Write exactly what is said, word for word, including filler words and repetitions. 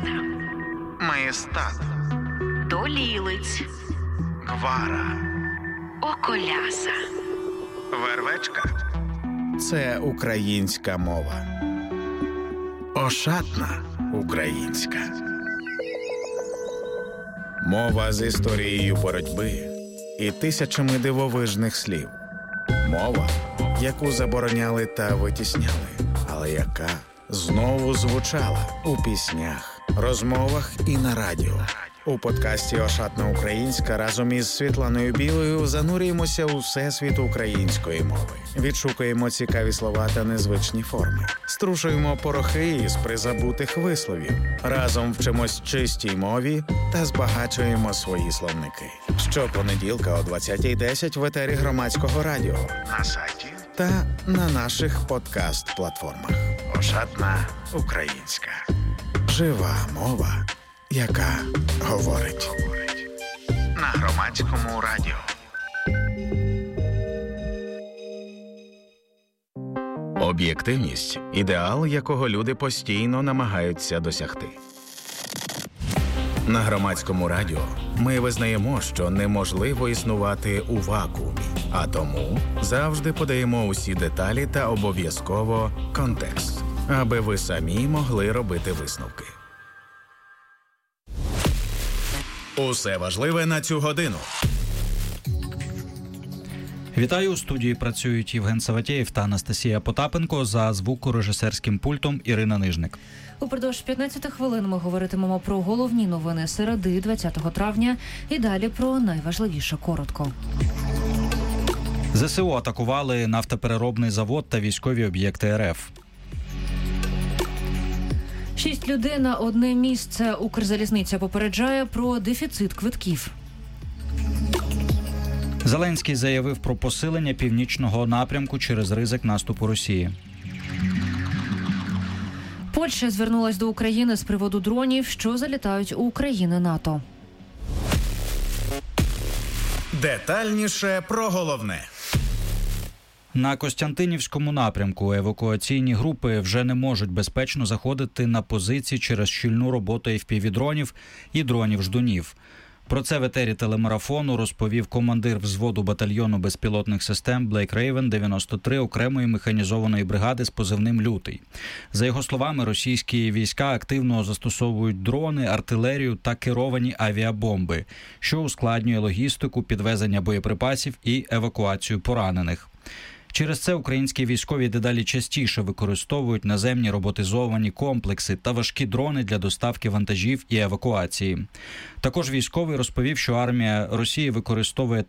Маєстат, Долілиць, Гвара, Околяса, Вервечка – це українська мова. Ошатна українська. Мова з історією боротьби і тисячами дивовижних слів. Мова, яку забороняли та витісняли, але яка знову звучала у піснях, розмовах і на радіо. У подкасті «Ошатна українська» разом із Світланою Білою занурюємося у всесвіт української мови. Відшукуємо цікаві слова та незвичні форми. Струшуємо порохи із призабутих висловів. Разом вчимось чистій мові та збагачуємо свої словники. Щопонеділка о двадцятій десять в етері Громадського радіо, на сайті та на наших подкаст-платформах. «Ошатна українська». Жива мова, яка говорить. На Громадському радіо. Об'єктивність – ідеал, якого люди постійно намагаються досягти. На Громадському радіо ми визнаємо, що неможливо існувати у вакуумі, а тому завжди подаємо усі деталі та обов'язково контекст, аби ви самі могли робити висновки. Усе важливе на цю годину. Вітаю, у студії працюють Євген Саватєєв та Анастасія Потапенко, за звукорежисерським пультом Ірина Нижник. Упродовж п'ятнадцяти хвилин ми говоритимемо про головні новини середи, двадцятого травня, і далі про найважливіше коротко. ЗСУ атакували нафтопереробний завод та військові об'єкти РФ. Шість людей на одне місце. Укрзалізниця попереджає про дефіцит квитків. Зеленський заявив про посилення північного напрямку через ризик наступу Росії. Польща звернулась до України з приводу дронів, що залітають у країни НАТО. Детальніше про головне. На Костянтинівському напрямку евакуаційні групи вже не можуть безпечно заходити на позиції через щільну роботу еф пі ві-дронів і дронів-ждунів. Про це в етері телемарафону розповів командир взводу батальйону безпілотних систем Блейк Рейвен дев'яносто три окремої механізованої бригади з позивним «Лютий». За його словами, російські війська активно застосовують дрони, артилерію та керовані авіабомби, що ускладнює логістику, підвезення боєприпасів і евакуацію поранених. Через це українські військові дедалі частіше використовують наземні роботизовані комплекси та важкі дрони для доставки вантажів і евакуації. Також військовий розповів, що армія Росії використовує